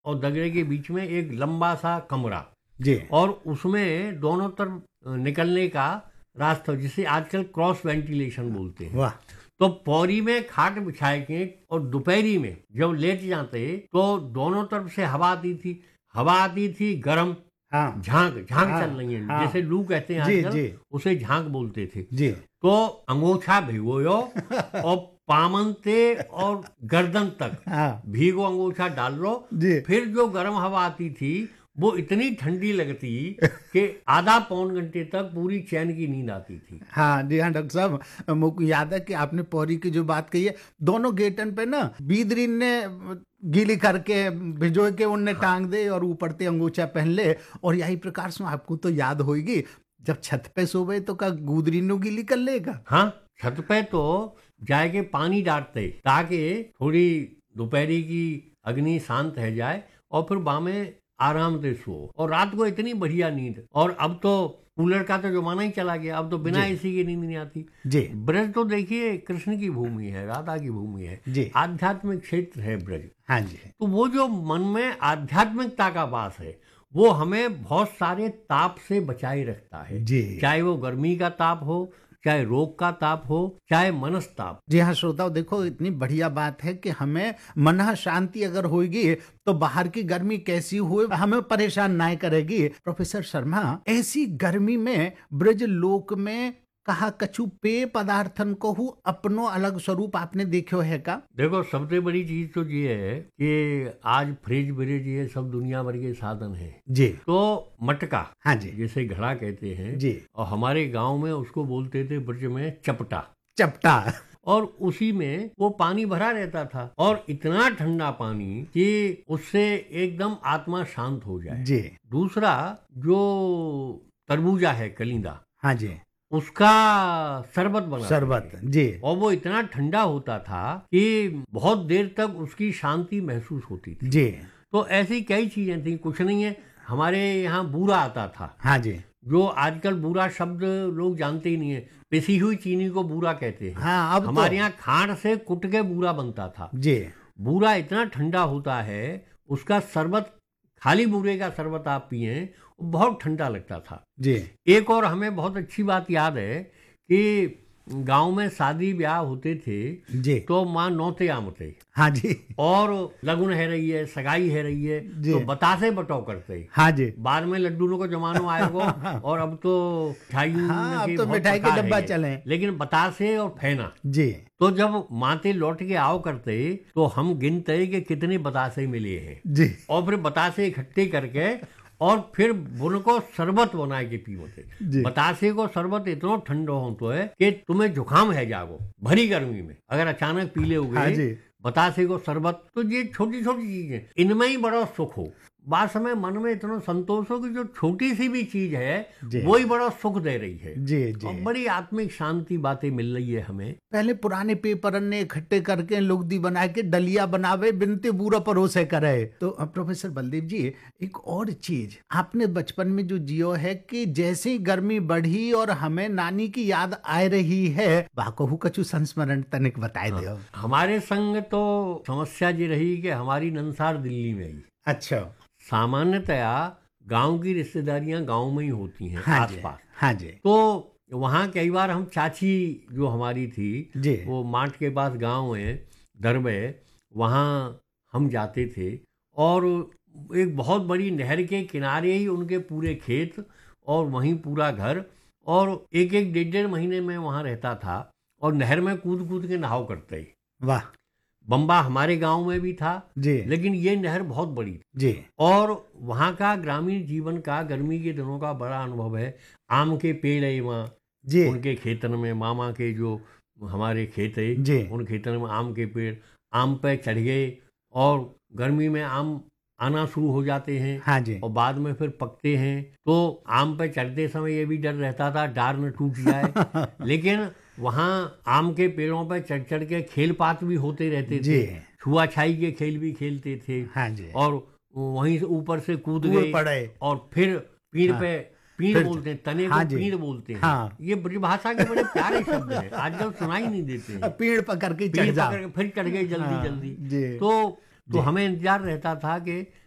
और दगड़े के बीच में एक लंबा सा कमरा जी और उसमें दोनों तरफ निकलने का रास्ता, जिसे आजकल क्रॉस वेंटिलेशन बोलते हैं। वाह तो पौरी में खाट बिछाए के और दोपहरी में जब लेट जाते तो दोनों तरफ से हवा आती थी गरम। हाँ झांक हाँ, चल रही है, हाँ, जैसे लू कहते हैं जी आजकल, जी उसे झांक बोलते थे। जी तो अंगोछा भिगोयो और पामन से और गर्दन तक हाँ भीगो अंगोछा डाल लो। जी फिर जो गर्म हवा आती थी वो इतनी ठंडी लगती कि आधा पौन घंटे तक पूरी चैन की नींद आती थी। हाँ जी हाँ डॉक्टर साहब, मुझको याद है कि आपने पौरी की जो बात कही है, दोनों गेटन पे ना बीदरीन ने गीली करके भिजो के उनने टांग दे और ऊपर ते अंगूछा पहन ले। और यही प्रकार से आपको तो याद होगी, जब छत पे सोवे तो का गुदरी नु गीली कर लेगा। हाँ, छत पे तो जाके पानी डालते ताकि थोड़ी दोपहरी की अग्नि शांत है जाए और फिर बामे आराम से सो। और रात को इतनी बढ़िया नींद। और अब तो कूलर का तो जमाना ही चला गया, अब तो बिना जी। एसी की नींद नहीं आती। जी ब्रज तो देखिए कृष्ण की भूमि है, राधा की भूमि है, जी आध्यात्मिक क्षेत्र है ब्रज। हाँ जी तो वो जो मन में आध्यात्मिकता का वास है वो हमें बहुत सारे ताप से बचाए रखता है। जी चाहे वो गर्मी का ताप हो, चाहे रोग का ताप हो, चाहे मनस्ताप। जी हाँ श्रोताओं, देखो इतनी बढ़िया बात है कि हमें मन शांति अगर होगी तो बाहर की गर्मी कैसी हुए हमें परेशान ना करेगी। प्रोफेसर शर्मा, ऐसी गर्मी में ब्रज लोक में कहा कछु पेय पदार्थन को हु अपनो अलग स्वरूप आपने देखो है का? देखो सबसे बड़ी चीज तो ये है कि आज फ्रिज ब्रिज ये सब दुनिया भर के साधन है। जी तो मटका, हाँ जी जिसे घड़ा कहते हैं, जी और हमारे गांव में उसको बोलते थे ब्रज में चपटा। चपटा और उसी में वो पानी भरा रहता था और इतना ठंडा पानी कि उससे एकदम आत्मा शांत हो जाए। जी दूसरा जो तरबूजा है कलिंदा, हाँ जी उसका शरबत बना शरबत जी और वो इतना ठंडा होता था कि बहुत देर तक उसकी शांति महसूस होती थी। जी तो ऐसी कई चीजें थी, कुछ नहीं है। हमारे यहाँ बूरा आता था, हाँ जी जो आजकल बूरा शब्द लोग जानते ही नहीं है। पिसी हुई चीनी को बूरा कहते हैं। हाँ अब हमारे तो यहाँ खांड से कुट के बूरा बनता था। जी बूरा इतना ठंडा होता है, उसका शरबत, खाली बूरे का शरबत आप पिए, वो बहुत ठंडा लगता था। जी एक और हमें बहुत अच्छी बात याद है कि गांव में शादी ब्याह होते थे जी तो माँ नौते आमते हाँ जी और लगन है रही है, सगाई है रही है, जी। तो बतासे बटाव करते। हाँ जी बाद में लड्डू को जमानो आएगा और अब तो मिठाई हाँ, अब के तो बहुत मिठाई के प्रकार डब्बा हैं। चले। लेकिन बतासे और फेना, जी तो जब माते लौट के आओ करते तो हम गिनते कि कितने बतासे मिले हैं जी और फिर बतासे इकट्ठे करके और फिर उनको शरबत बना के पीते। जी। बतासे को शरबत इतना ठंडा होता है कि तुम्हें जुकाम है जागो भरी गर्मी में अगर अचानक पीले हो हाँ गए जी बतासे को शरबत। तो ये छोटी छोटी चीजें, इनमें ही बड़ा सुख हो। बाद समय मन में इतना संतोष हो कि जो छोटी सी भी चीज है जी। वो ही बड़ा सुख दे रही है जी और जी बड़ी आत्मिक शांति बातें मिल रही है हमें। पहले पुराने पेपर ने इकट्ठे करके लुगदी बना के डलिया बनावे बिनते बूरा परोसे करे। तो प्रोफेसर बलदेव जी, एक और चीज आपने बचपन में जो जियो है कि जैसे ही गर्मी बढ़ी और हमें नानी की याद आ रही है, बाकहू कछु संस्मरण तनिक बताए दो। हमारे संग तो समस्या ये रही कि हमारी नंसार दिल्ली में ही। अच्छा सामान्यतया गांव की रिश्तेदारियां गांव में ही होती हैं, हाँ जी आसपास। हाँ जी तो वहाँ कई बार हम चाची जो हमारी थी जी वो माठ के पास गांव है दरबे, वहाँ हम जाते थे और एक बहुत बड़ी नहर के किनारे ही उनके पूरे खेत और वहीं पूरा घर, और एक एक डेढ़ डेढ़ महीने में वहाँ रहता था और नहर में कूद कूद के नहाव करते। वाह बम्बा हमारे गांव में भी था, जी लेकिन ये नहर बहुत बड़ी थी। जी और वहाँ का ग्रामीण जीवन का गर्मी के दिनों का बड़ा अनुभव है। आम के पेड़ है वहाँ, जी उनके खेतन में, मामा के जो हमारे खेत है जी उन खेतन में आम के पेड़, आम पे चढ़ गए और गर्मी में आम आना शुरू हो जाते हैं हाँ जी और बाद में फिर पकते हैं। तो आम पे चढ़ते समय ये भी डर रहता था डार न टूट जाए। लेकिन वहाँ आम के पेड़ों पर चढ़ चढ़ के खेल पात भी होते रहते जी थे, छुआछाई के खेल भी खेलते थे। हाँ जी और वहीं से ऊपर से कूद कूद गए पड़े। और फिर पीड़ हाँ। पे, पीड़ फिर- बोलते हैं, तने हाँ को जी। पीड़ बोलते हैं। हाँ। ये ब्रजभाषा के बड़े प्यारे शब्द हैं, आजकल सुनाई नहीं देते हैं। पेड़ पकड़ के पीड़ चढ़ जाओ। पकड़ के फिर चढ़ गए जल्दी हाँ, जल्दी। जी। तो हमें इंतजार रहता था कि